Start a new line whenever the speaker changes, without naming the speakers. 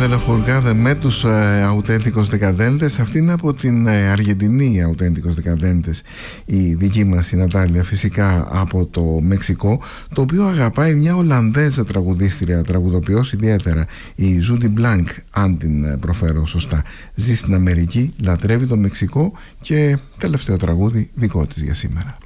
Λαφουργάδε με τους Auténticos Decadentes. Αυτή είναι από την Αργεντινή οι Auténticos Decadentes. Η δική μας η Νατάλια φυσικά από το Μεξικό, το οποίο αγαπάει μια Ολλανδέζα τραγουδίστρια, τραγουδοποιός ιδιαίτερα, η Ζούντι Μπλάνκ, αν την προφέρω σωστά. Ζει στην Αμερική, λατρεύει το Μεξικό και τελευταίο τραγούδι δικό της για σήμερα.